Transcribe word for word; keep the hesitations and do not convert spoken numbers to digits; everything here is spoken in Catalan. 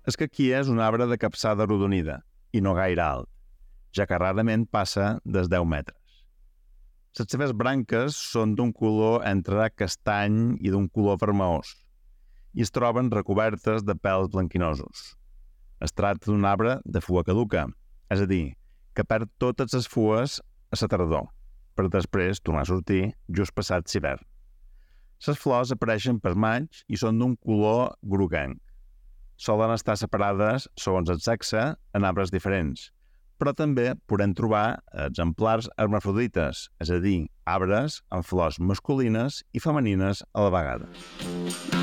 El caquier és un arbre de capçada arrodonida i no gaire alt, ja que rarament passa dels deu metres. Les seves branques són d'un color entre castany i d'un color vermellós i es troben recobertes de pèls blanquinosos. Es tracta d'un arbre de fua caduca, és a dir, que perd totes les fues a la tardor, per després tornar a sortir just passat l'hivern. Les flors apareixen per maig i són d'un color groguenc. Solen estar separades segons el sexe en arbres diferents, però també podem trobar exemplars hermafrodites, és a dir, arbres amb flors masculines i femenines a la vegada.